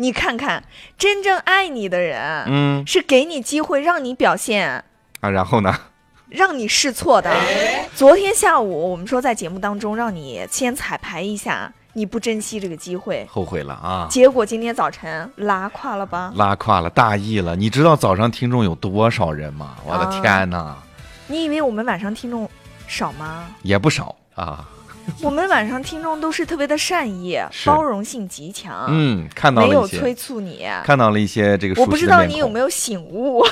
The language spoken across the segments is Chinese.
你看看，真正爱你的人，是给你机会让你表现啊，然后呢？ 让你试错的。昨天下午我们说在节目当中让你先彩排一下，你不珍惜这个机会， 后悔了啊！ 结果今天早晨拉胯了吧？ 拉胯了，大意了。你知道早上听众有多少人吗？我的天哪！ 你以为我们晚上听众少吗？ 也不少啊。 我们晚上听众都是特别的善意，包容性极强。 看到了一些， 没有催促你， 看到了一些这个熟悉的面孔。 我不知道你有没有醒悟。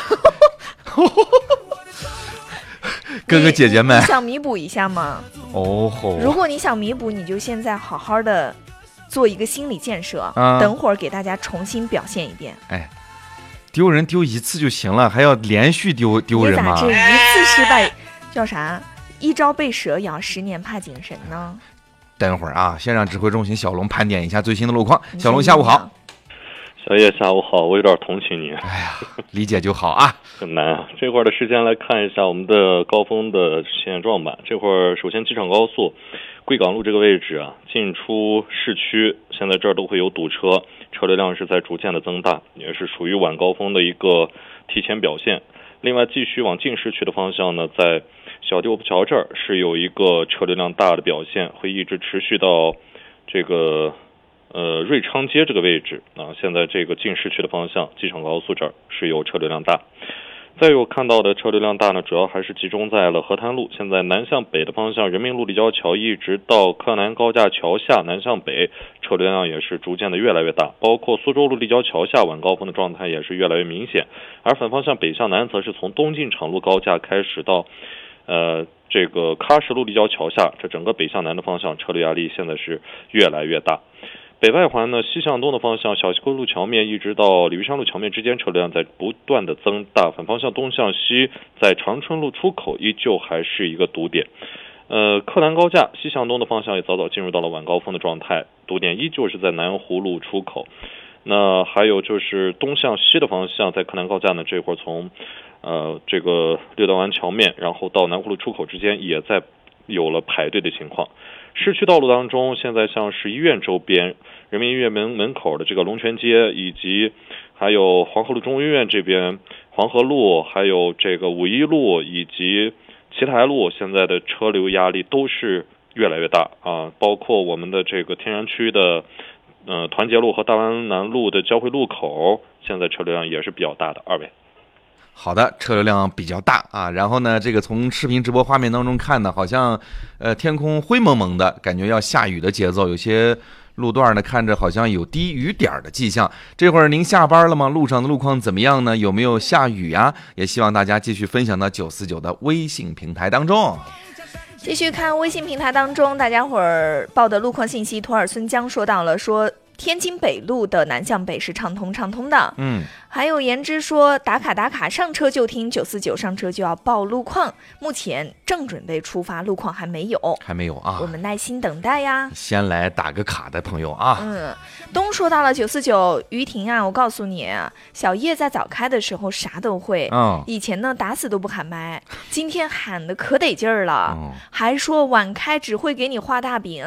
哥哥姐姐们， 你想弥补一下吗？如果你想弥补，你就现在好好的做一个心理建设，等会儿给大家重新表现一遍。 丢人丢一次就行了，还要连续丢人吗？ 你咋这一次失败叫啥？一朝被蛇咬，10年怕井绳呢？ 等会儿啊，先让指挥中心小龙盘点一下最新的路况。小龙下午好。 小叶下午好，我有点同情你。 理解就好啊。 很难啊。这会儿的时间来看一下我们的高峰的现状吧。这会儿首先机场高速贵港路这个位置啊，进出市区现在这儿都会有堵车，车流量是在逐渐的增大，也是属于晚高峰的一个提前表现。另外继续往进市区的方向呢，在小丢桥这儿是有一个车流量大的表现，会一直持续到这个瑞昌街这个位置啊。现在这个进市区的方向，机场高速这儿是有车流量大。再有看到的车流量大呢，主要还是集中在了河滩路。现在南向北的方向，人民路立交桥一直到柯南高架桥下南向北，车流量也是逐渐的越来越大。包括苏州路立交桥下晚高峰的状态也是越来越明显。而反方向北向南，则是从东进场路高架开始到这个喀什路立交桥下，这整个北向南的方向车流压力现在是越来越大。北外环呢，西向东的方向，小西沟路桥面一直到鲤鱼山路桥面之间车流量在不断的增大。反方向东向西，在长春路出口依旧还是一个堵点。柯南高架西向东的方向也早早进入到了晚高峰的状态，堵点依旧是在南湖路出口。那还有就是东向西的方向，在柯南高架呢，这会儿从这个六道湾桥面，然后到南湖路出口之间也在有了排队的情况。市区道路当中，现在像是医院周边、人民医院门口的这个龙泉街，以及还有黄河路中医院这边、黄河路，还有这个五一路以及奇台路，现在的车流压力都是越来越大啊。包括我们的这个天然区的团结路和大湾南路的交汇路口，现在车流量也是比较大的。二位。 好的，车流量比较大啊。然后呢，这个从视频直播画面当中看呢，好像天空灰蒙蒙的，感觉要下雨的节奏。有些路段呢，看着好像有滴雨点的迹象。这会儿您下班了吗？路上的路况怎么样呢？有没有下雨呀？也希望大家继续分享到949的微信平台当中。 继续看微信平台当中，大家伙儿报的路况信息，托尔孙江说到了，说天津北路的南向北是畅通的。还有言之说打卡上车就听949，上车就要报路况。目前正准备出发，路况还没有啊，我们耐心等待呀。 先来打个卡的朋友啊。 东说到了949，于婷啊，我告诉你，小叶在早开的时候啥都会，以前呢打死都不喊麦，今天喊的可得劲儿了，还说晚开只会给你画大饼。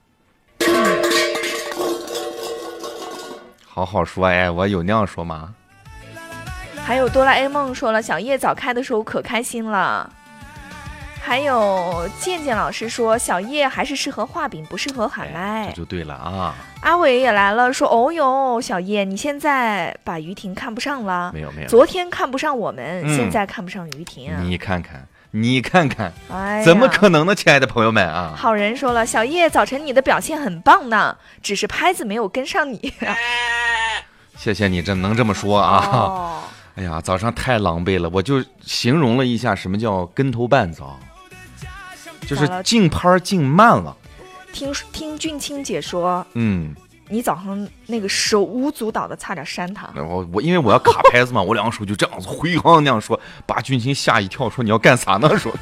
好好说，我有那样说吗？ 还有哆啦 A 梦说了，小叶早开的时候可开心了。还有健健老师说，小叶还是适合画饼，不适合喊麦， 这就对了啊。 阿伟也来了，说哦哟，小叶你现在把于婷看不上了？ 没有， 昨天看不上我们，现在看不上于婷啊？ 你看看，怎么可能呢，亲爱的朋友们啊！ 好人说了，小叶早晨你的表现很棒呢，只是拍子没有跟上你。 谢谢你能这么说啊！哎呀，早上太狼狈了，我就形容了一下什么叫跟头绊早，就是进拍进慢了。 听俊清姐说，你早上那个手舞足蹈的，差点扇他。 我因为我要卡拍子嘛，我两个手就这样子挥晃那样说，把俊清吓一跳，说你要干啥呢？说，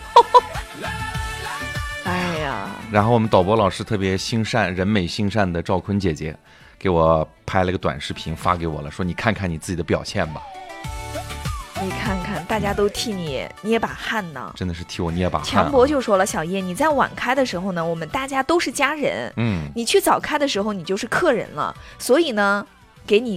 哎呀！ 然后我们导播老师特别心善，人美心善的赵坤姐姐，给我拍了个短视频发给我了，说你看看你自己的表现吧。 你看看，大家都替你捏把汗呢， 真的是替我捏把汗。 强博就说了，小叶，你在晚开的时候呢，我们大家都是家人，你去早开的时候，你就是客人了，所以呢，给你